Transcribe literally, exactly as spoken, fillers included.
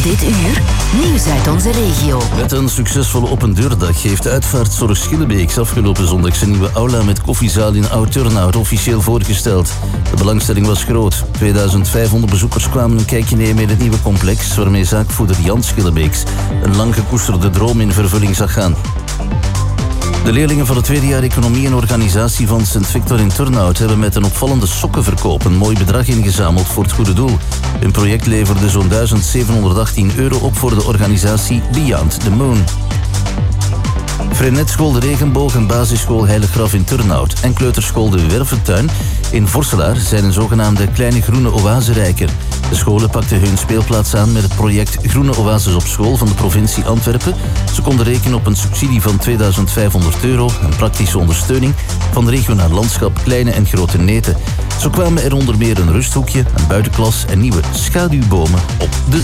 Dit uur, nieuws uit onze regio. Met een succesvolle opendeurdag heeft Uitvaartzorg Schillebeeks afgelopen zondag zijn nieuwe aula met koffiezaal in Oud-Turnhout officieel voorgesteld. De belangstelling was groot. tweeduizendvijfhonderd bezoekers kwamen een kijkje nemen in het nieuwe complex, waarmee zaakvoerder Jan Schillebeeks een lang gekoesterde droom in vervulling zag gaan. De leerlingen van het tweede jaar Economie en Organisatie van Sint Victor in Turnhout hebben met een opvallende sokkenverkoop een mooi bedrag ingezameld voor het goede doel. Hun project leverde zo'n duizend zevenhonderdachttien euro op voor de organisatie Beyond the Moon. Frenetschool De Regenboog en basisschool Heilig Graf in Turnhout en kleuterschool De Werventuin in Vorselaar zijn een zogenaamde kleine groene oaserijker. De scholen pakten hun speelplaats aan met het project Groene Oases op School van de provincie Antwerpen. Ze konden rekenen op een subsidie van tweeduizend vijfhonderd euro en praktische ondersteuning van het regionaal landschap Kleine en Grote Neten. Zo kwamen er onder meer een rusthoekje, een buitenklas en nieuwe schaduwbomen op de